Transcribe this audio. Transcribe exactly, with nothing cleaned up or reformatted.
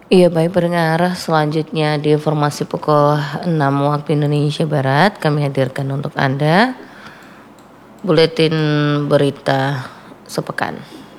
Iya baik pendengar, selanjutnya di informasi pukul enam waktu Indonesia Barat kami hadirkan untuk Anda Buletin Berita Sepekan.